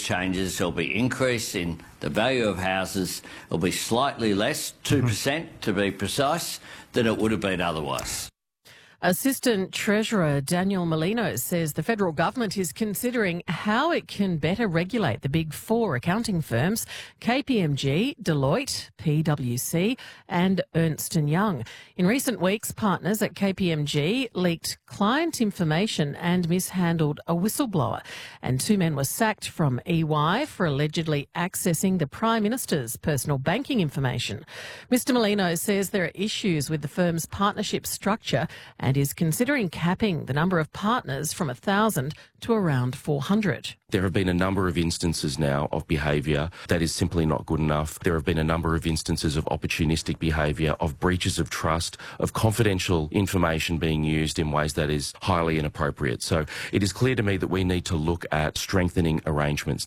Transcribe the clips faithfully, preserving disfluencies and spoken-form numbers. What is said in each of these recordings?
changes. There'll be increase in the value of houses. It'll be slightly less, two percent to be precise, than it would have been otherwise. Assistant Treasurer Daniel Molino says the federal government is considering how it can better regulate the big four accounting firms, K P M G, Deloitte, P W C and Ernst and Young. In recent weeks, partners at K P M G leaked client information and mishandled a whistleblower. And two men were sacked from E Y for allegedly accessing the Prime Minister's personal banking information. Mister Molino says there are issues with the firm's partnership structure and is considering capping the number of partners from one thousand to around four hundred. There have been a number of instances now of behaviour that is simply not good enough. There have been a number of instances of opportunistic behaviour, of breaches of trust, of confidential information being used in ways that is highly inappropriate. So it is clear to me that we need to look at strengthening arrangements.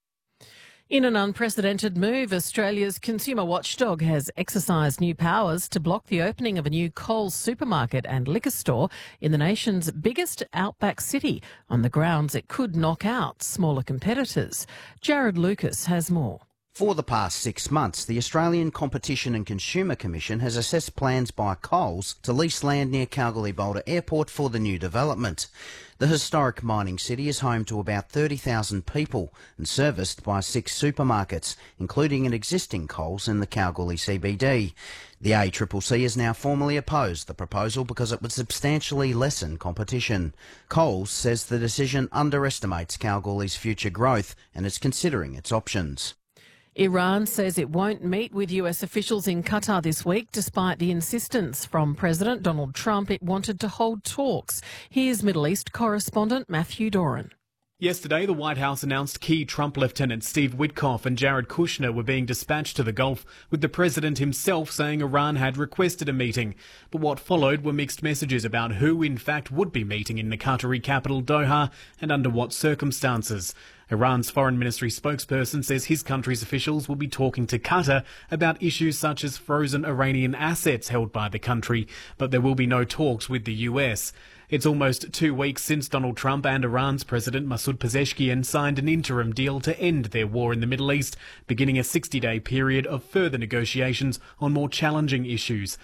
In an unprecedented move, Australia's consumer watchdog has exercised new powers to block the opening of a new Coles supermarket and liquor store in the nation's biggest outback city on the grounds it could knock out smaller competitors. Jared Lucas has more. For the past six months, the Australian Competition and Consumer Commission has assessed plans by Coles to lease land near Kalgoorlie-Boulder Airport for the new development. The historic mining city is home to about thirty thousand people and serviced by six supermarkets, including an existing Coles in the Kalgoorlie C B D. The A C C C has now formally opposed the proposal because it would substantially lessen competition. Coles says the decision underestimates Kalgoorlie's future growth and is considering its options. Iran says it won't meet with U S officials in Qatar this week, despite the insistence from President Donald Trump it wanted to hold talks. Here's Middle East correspondent Matthew Doran. Yesterday, the White House announced key Trump lieutenants Steve Witkoff and Jared Kushner were being dispatched to the Gulf, with the president himself saying Iran had requested a meeting. But what followed were mixed messages about who, in fact, would be meeting in the Qatari capital, Doha, and under what circumstances. Iran's foreign ministry spokesperson says his country's officials will be talking to Qatar about issues such as frozen Iranian assets held by the country, but there will be no talks with the U S. It's almost two weeks since Donald Trump and Iran's President Masoud Pezeshkian signed an interim deal to end their war in the Middle East, beginning a sixty-day period of further negotiations on more challenging issues.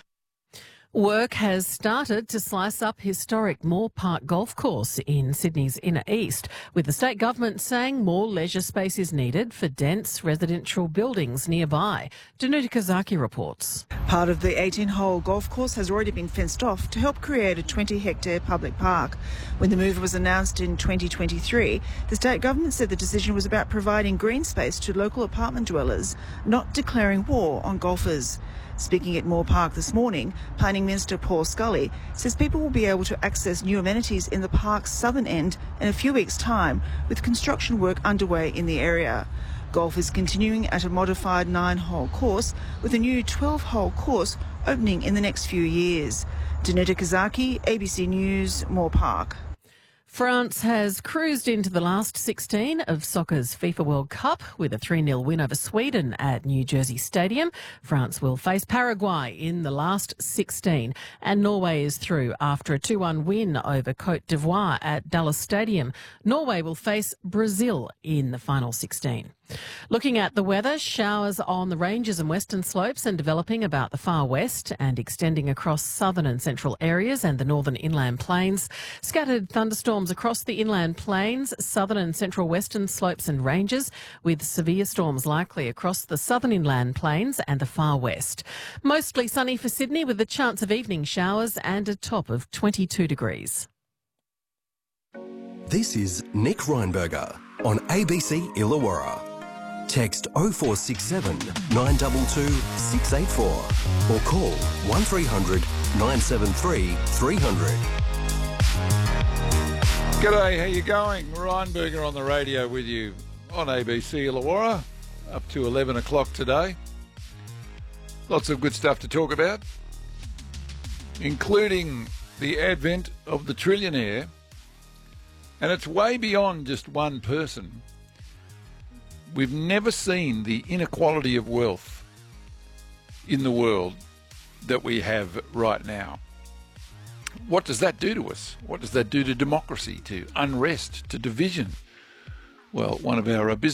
Work has started to slice up historic Moore Park Golf Course in Sydney's inner east, with the state government saying more leisure space is needed for dense residential buildings nearby. Danuta Kazaki reports. Part of the eighteen-hole golf course has already been fenced off to help create a twenty-hectare public park. When the move was announced in twenty twenty-three, the state government said the decision was about providing green space to local apartment dwellers, not declaring war on golfers. Speaking at Moore Park this morning, Planning Minister Paul Scully says people will be able to access new amenities in the park's southern end in a few weeks' time, with construction work underway in the area. Golf is continuing at a modified nine-hole course, with a new twelve-hole course opening in the next few years. Danuta Kazaki, A B C News, Moore Park. France has cruised into the last sixteen of soccer's FIFA World Cup with a three nil win over Sweden at New Jersey Stadium. France will face Paraguay in the last sixteen, and Norway is through after a two one win over Cote d'Ivoire at Dallas Stadium. Norway will face Brazil in the final sixteen. Looking at the weather, showers on the ranges and western slopes and developing about the far west and extending across southern and central areas and the northern inland plains. Scattered thunderstorms across the inland plains, southern and central western slopes and ranges, with severe storms likely across the southern inland plains and the far west. Mostly sunny for Sydney with a chance of evening showers and a top of twenty-two degrees. This is Nick Reinberger on A B C Illawarra. Text oh four six seven, nine two two, six eight four or call one three hundred, nine seven three, three hundred. G'day, how you going? Reinberger on the radio with you on A B C Illawarra up to eleven o'clock today. Lots of good stuff to talk about, including the advent of the trillionaire, and it's way beyond just one person. We've never seen the inequality of wealth in the world that we have right now. What does that do to us? What does that do to democracy, to unrest, to division? Well, one of our business